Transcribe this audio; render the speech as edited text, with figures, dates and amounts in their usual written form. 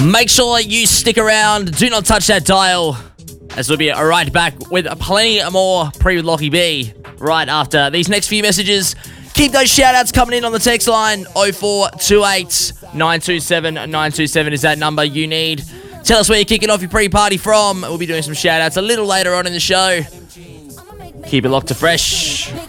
Make sure you stick around. Do not touch that dial, as we'll be right back with plenty more pre-Lockie B right after these next few messages. Keep those shout-outs coming in on the text line. 0428 927 927 is that number you need. Tell us where you're kicking off your pre-party from. We'll be doing some shout-outs a little later on in the show. Keep it locked to Fresh.